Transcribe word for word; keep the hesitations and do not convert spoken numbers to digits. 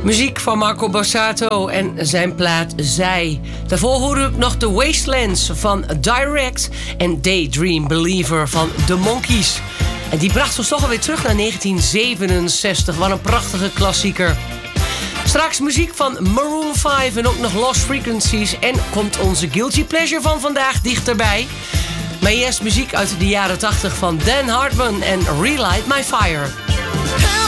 Muziek van Marco Borsato en zijn plaat Zij. Daarvoor hoorde ik nog The Wastelands van Direct en Daydream Believer van The Monkees. En die bracht ons toch alweer terug naar negentien zevenenzestig. Wat een prachtige klassieker. Straks muziek van Maroon vijf en ook nog Lost Frequencies. En komt onze Guilty Pleasure van vandaag dichterbij. Maar eerst muziek uit de jaren tachtig van Dan Hartman en Relight My Fire.